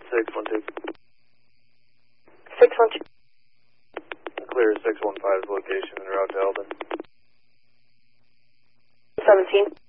612. 612. Clear 615's location en route to Eldon. 17.